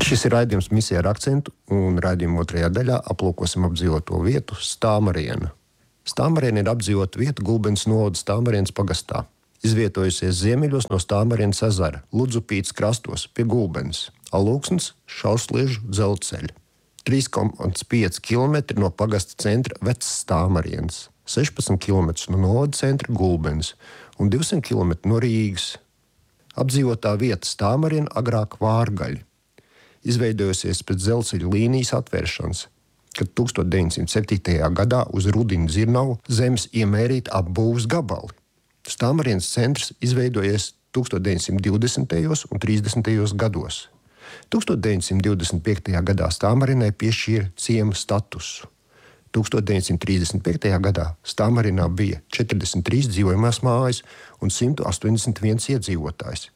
Šis ir raidījums Misija ar akcentu, un raidījuma otrajā daļā aplūkosim apdzīvoto vietu Stāmariena. Stāmariena ir apdzīvota vieta Gulbenes novada Stāmarienas pagastā. Izvietojusies ziemeļos no Stāmarienas ezera, Ludzupītes krastos pie Gulbenes, Alūksnes šausliežu dzelzceļa. 3,5 km no pagasta centra Vecs Stāmarienas, 16 km no novada centra Gulbenes un 200 km no Rīgas. Apdzīvotā vieta Stāmariena agrāk Vārgaļi. Izveidojusies pēc dzelzceļa līnijas atvēršanas, kad 1907. gadā uz Rudinu Dzirnavu zemes iemērīti apbūves gabali. Stāmarienas centrs izveidojies 1920. un 30. gados. 1925. gadā Stāmarienai piešķīra ciema statusu. 1935. gadā Stāmarienā bija 43 dzīvojamās mājas un 181 iedzīvotājs.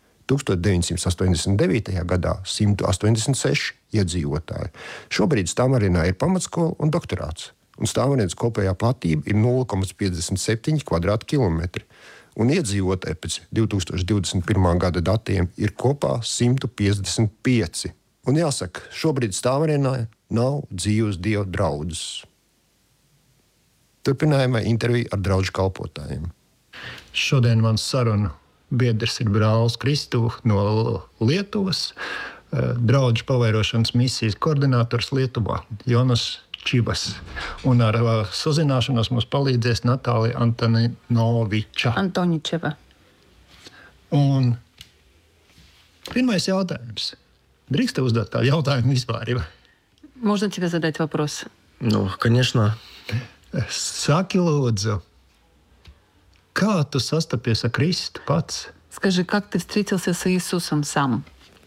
1989. gadā 186 iedzīvotāji. Šobrīd Stāmarienā ir pamatskola un doktorāts, un Stāmarienas kopējā platība ir 0,57 km2, un iedzīvotāji pēc 2021. gada datiem ir kopā 155. Un jāsaka, šobrīd Stāmarienā nav dzīves Dieva draudzes. Turpinājumā intervija ar draugu kalpotājiem. Šodien mans sarunu biedrs ir brālis Kristū no Lietuvas, draugu pavairošanas misijas koordinators Lietuvā Jonas Čivas. Un ar sazināšanos mums palīdzēs Natālija Antoničeva. Un pirmais jautājums. Drīkst tev uzdot tādu jautājumu vispār? Можно тебе задать вопрос? Ну, конечно. Saki lūdzu, kā tu sastapies ar Kristu pats? Скажи, как ты встретился с Иисусом сам?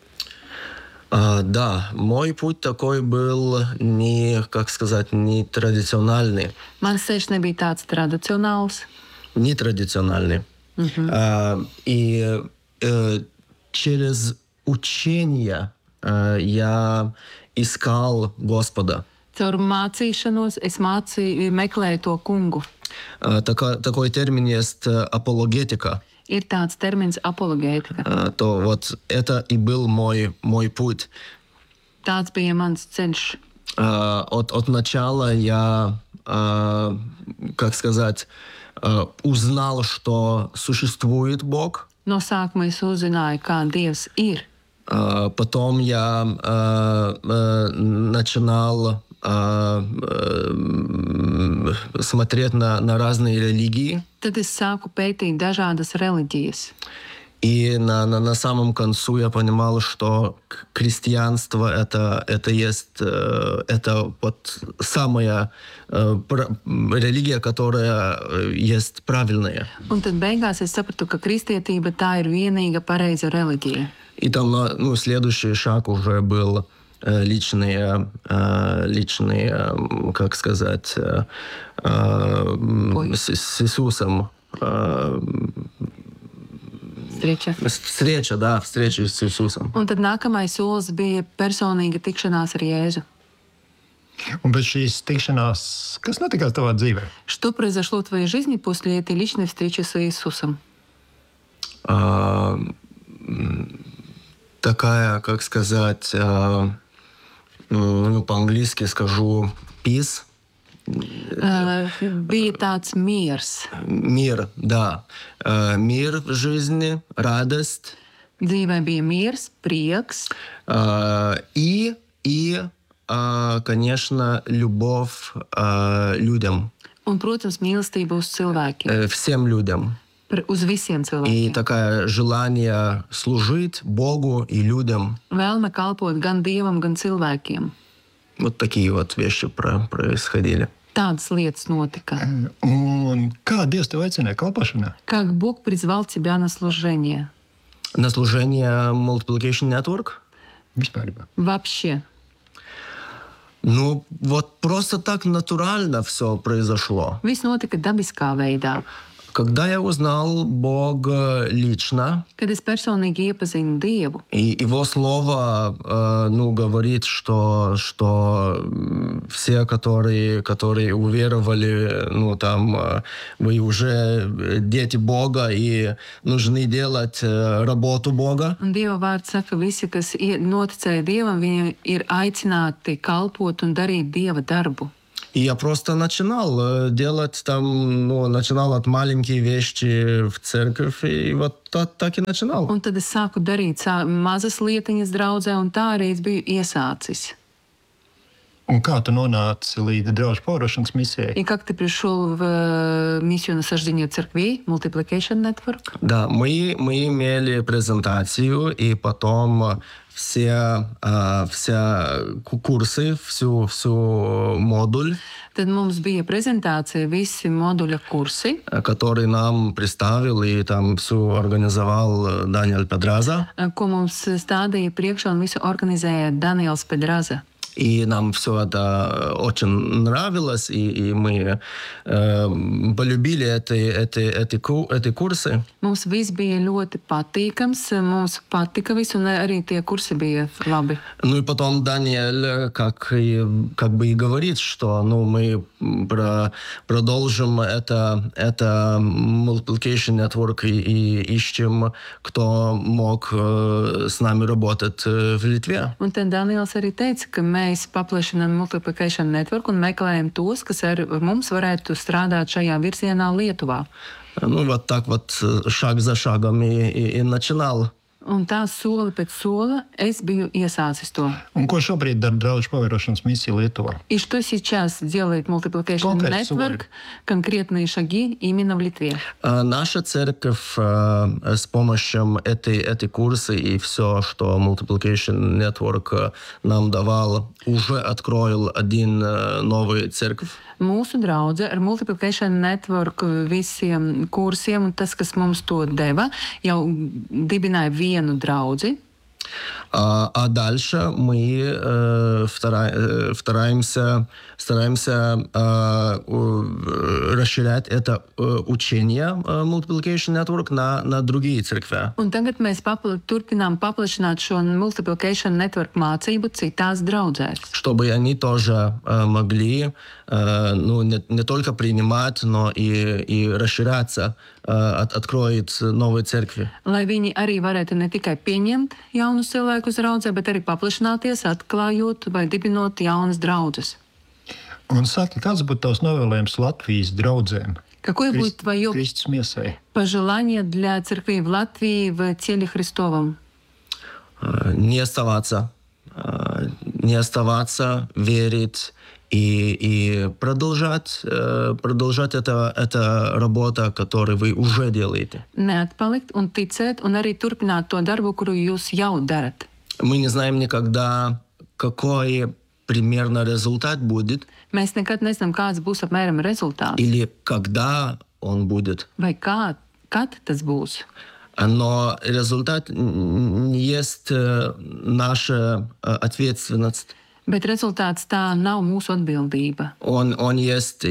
Да, мой путь такой был не традиционный. Mans ceļš nebija tāds tradicionāls. Нетрадициональный. И через учение я искал Господа. Caur mācīšanos es meklēju to kungu. Такой термин есть апологетика. Ir tāds termins apologētika. То вот это и был мой путь. Tāds bija mans ceļš. От начала я, узнал, что существует Бог. No sākuma es uzzināju, kā Dievs ir. Потом я начинал смотреть на разные религии. Tad es sāku pētīt dažādas reliģijas. И на самом концу я понимал, что христианство это есть вот самая религия, которая есть правильная. Un tad beigās es sapratu, ka kristietība tā ir vienīga pareiza reliģija. И там следующий шаг уже был личные, как сказать, с Иисусом. Встреча с Иисусом. Un tad nākamais solis bija personīga tikšanās ar Jēzu. Un bez šīs tikšanās, kas notika tavā dzīvē? Что произошло в твоей жизни после этой личной встречи с Иисусом? Такая, как сказать, по-английски скажу, peace. Bija tāds miers. Мир, да. Мир в жизни, радость. Dzīvē bija miers, prieks. И, конечно, любовь людям. Un, protams, mīlestība uz cilvēkiem. Всем людям. Uz visiem И cilvēkiem. такое желание служить Богу и людям. Vēlme kalpot gan Dievam, gan cilvēkiem. Вот такие вот вещи происходили. Tādas lietas notika. Un kā Dievs tev aicināja kalpošanā? Как Бог призвал тебя на служение? На служение Multiplication Network? Vispārībā. Вообще. Вот просто так натурально все произошло. Viss notika dabiskā veidā. Когда я узнал Бога лично, Kad es personīgi iepazinu Dievu, и Его Слово говорит, что все, которые уверовали, вы уже дети Бога и нужны делать работу Бога. un Dieva vārds saka, visi, kas noticēja Dievam, viņi ir aicināti kalpot un darīt Dieva darbu. И я просто начинал делать начинал от маленькие вещи в церковь, и вот так и начинал. Un tad es sāku darīt mazas lietiņas draudzē, un tā arī es biju iesācis. Un kā tu nonāci līdz draugu pārošanas misijai? И как ты пришел в миссию насаждения церквей, Multiplication Network? Да, мы имели презентацию, и потом все курсы, всю модуль, Tad mums bija prezentācija, visi moduļa kursi, который нам представил и там все организовал Даниэль Педраза. ko mums stādīja priekšā un visu organizēja Daniels Pedraza. И нам все это очень нравилось, и мы полюбили эти курсы. Mums viss bija ļoti patīkams, mums patika viss, un arī tie kursi bija labi. Ну и потом Даниэль как бы и говорит, что мы продолжим это Multiplication Network и ищем, кто мог с нами работать в Литве. Un tad Daniels arī teica, ka mēs paplašinām Multiplication Network un meklējam tos, kas ar mums varētu strādāt šajā virzienā Lietuvā. Ну вот так вот шаг за шагом и начинал. Un tā soli pēc sola es biju iesācis to. Un ko šobrīd dara draugu pārošanas misija Lietuvā? И что сейчас делает Multiplication Network, конкретные шаги именно в Литве? Наша церковь с помощью этой курсы и все, что Multiplication Network нам давал, уже откроил один новый церковь. Mūsu draudze ar Multiplication Network visiem kursiem un tas, kas mums to deva, jau dibināja vienu draudzi. А дальше мы стараемся расширять это учение Multiplication Network на другие церкви. Un tagad mēs turpinām paplašināt šo Multiplication Network mācību citās draudzēs. Чтобы они тоже могли не только принимать, но и расширяться, откроет новые церкви. Lai viņi arī varētu ne tikai pieņemt jaunus cilvēkus draudzē, bet arī paplašināties, atklājot vai dibinot jaunas draudzes. Un saki, kāds būtu tavs novēlējums Latvijas draugiem? Какое будет твое Kristus miesai? пожелание для церкви в Латвии в теле Христовом? Не оставаться, верить и продолжать это работа, которую вы уже делаете. Neatpalikt un ticēt, un arī turpināt to darbu, kuru jūs jau darat. Мы не знаем никогда, какой примерно результат будет. Mēs nekad nezinām, kāds būs apmēram rezultāts. Или когда он будет. Vai kad tas būs. Но результат не есть наша ответственность. Bet rezultāts tā nav mūsu atbildība. Он есть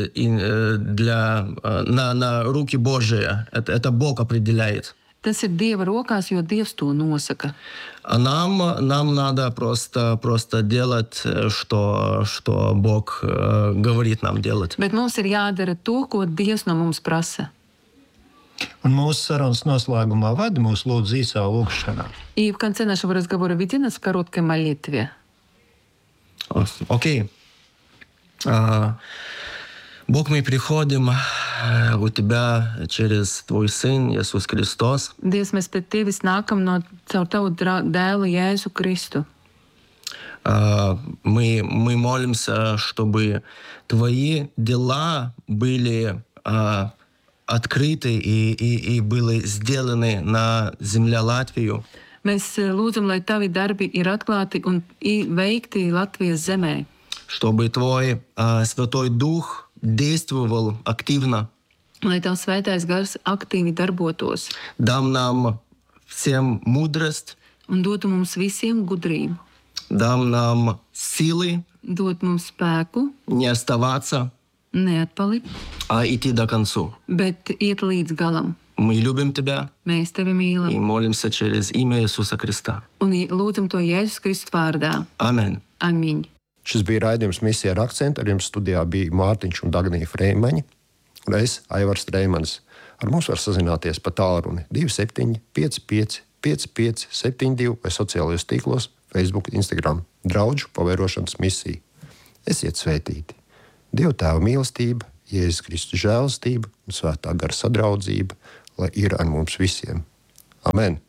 на руки Божьи. Это Бог определяет. Tas ir Dieva rokās, jo Dievs to nosaka. А нам надо просто делать, что Бог говорит нам делать. Bet mums ir jādara to, ko Dievs no mums prasa. Un mūsu sarunas noslēgumā vada mūs lūdzu īsā lūkšanā. И в конце нашего разговора веди нас в короткой молитве. Окей. Бог, мы приходим у Тебя через Твой Сын Иисус Христос. Dievs, mēs pie Tevis nākam caur Tavu dēlu Jēzu Kristu. Мы молимся, чтобы Твои дела были открыты и были сделаны на земле Латвию. Mēs lūdzam, lai Tavi darbi ir atklāti un veikti Latvijas zemē. Чтобы Твой Святой Дух действовал активно. Lai Tavs svētais gars aktīvi darbotos. Дам нам всем мудрость. Un dotu mums visiem gudrību. Дам нам силы. Dot mums spēku. Не оставаться. Neatpalikt, а идти до конца. bet iet līdz galam. Мы любим Тебя Mēs tevi и mīlam молимся через имя Иисуса Христа. un lūdzam to Jēzus Kristus vārdā. Аминь. Amiņ! Šis bija raidījums Misija ar akcentu. Ar jums studijā bija Mārtiņš un Dagnija Freimaņa un es, Aivars Streimanis. Ar mums var sazināties pa tālruni 27 55 55 72 vai sociālajos tīklos Facebook, Instagram. Draudžu pavērošanas misija. Esiet svētīti! Dieva Tēva mīlestība, Jēzus Kristus žēlastība un Svētā gara sadraudzība, lai ir ar mums visiem. Amen!